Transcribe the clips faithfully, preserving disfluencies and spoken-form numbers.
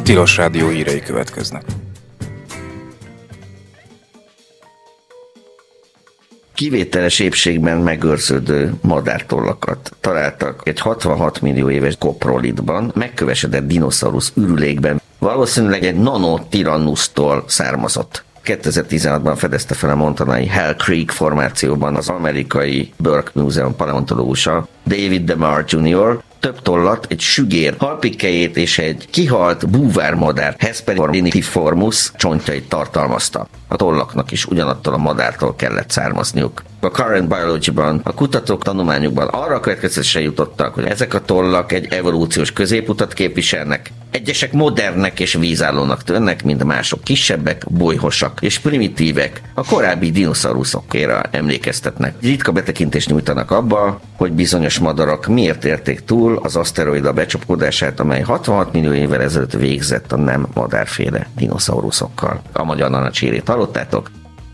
Tilos Rádió hírei következnek. Kivételes épségben megőrződő madártollakat találtak egy hatvanhat millió éves koprolitban, megkövesedett dinoszaurusz ürülékben, valószínűleg egy nanotyrannusztól származott. kétezer-tizenhatban fedezte fel a montanai Hell Creek formációban az amerikai Burke Múzeum paleontológusa David DeMar junior több tollat, egy sügér halpikkelyét és egy kihalt búvármadár Hesperornithiformus csontjait tartalmazta. A tollaknak is ugyanattól a madártól kellett származniuk. A Current Biology-ban a kutatók tanulmányukban arra a következtetésre jutottak, hogy ezek a tollak egy evolúciós középutat képviselnek. Egyesek modernnek és vízállónak tűnnek, mint mások kisebbek, bolyhosak és primitívek, a korábbi dinoszauruszokra emlékeztetnek. Ritka betekintést nyújtanak abba, hogy bizonyos madarak miért érték túl az aszteroida becsapódását, amely hatvanhat millió évvel ezelőtt végzett a nem madárféle dinoszauruszokkal. A magyar nanacsérét hallottátok?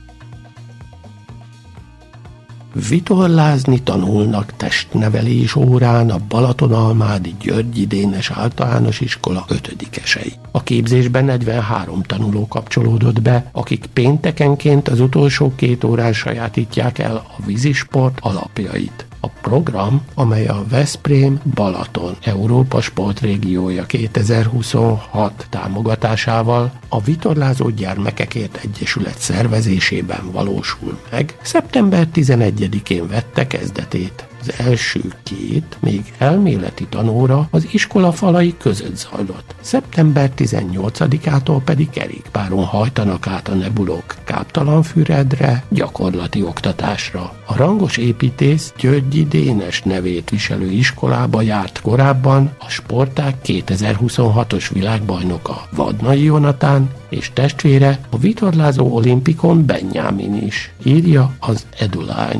Vitorlázni tanulnak testnevelés órán a Balatonalmádi Györgyi Dénes Általános Iskola ötödikesei. A képzésben negyvenhárom tanuló kapcsolódott be, akik péntekenként az utolsó két órán sajátítják el a vízisport alapjait. A program, amely a Veszprém-Balaton Európa sportrégiója kétezer-huszonhat támogatásával a Vitorlázó Gyermekekért Egyesület szervezésében valósul meg, szeptember tizenegyedikén vette kezdetét. Az első két, még elméleti tanóra az iskola falai között zajlott. szeptember tizennyolcadikától pedig kerékpáron hajtanak át a nebulók Káptalanfüredre, gyakorlati oktatásra. A rangos építész Györgyi Dénes nevét viselő iskolába járt korábban a sportág kétezer-huszonhatos világbajnoka Vadnai Jonatán és testvére a vitorlázó olimpikon Benjamin is, írja az Edulány.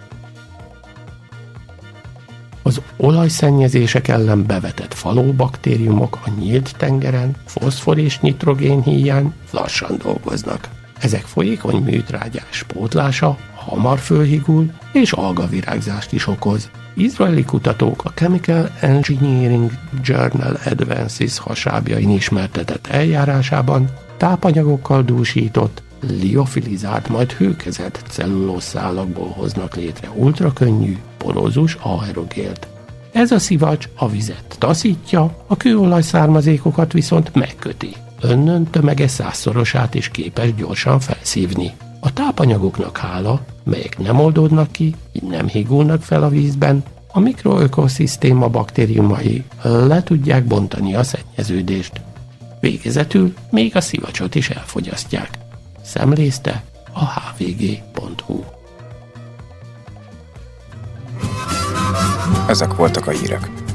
Az olajszennyezések ellen bevetett falóbaktériumok a nyílt tengeren foszfor és nitrogén híján lassan dolgoznak. Ezek folyékony műtrágyás pótlása hamar fölhigul és algavirágzást is okoz. Izraeli kutatók a Chemical Engineering Journal Advances hasábjain ismertetett eljárásában tápanyagokkal dúsított, liofilizált, majd hőkezelt cellulószálakból hoznak létre ultrakönnyű, porózus aerogélt. Ez a szivacs a vizet taszítja, a kőolaj származékokat viszont megköti. Önnön tömege százszorosát is képes gyorsan felszívni. A tápanyagoknak hála, melyek nem oldódnak ki, így nem higulnak fel a vízben, a mikroökoszisztéma baktériumai le tudják bontani a szennyeződést. Végezetül még a szivacsot is elfogyasztják. Szemlézte a há vé gé pont hú. Ezek voltak a hírek.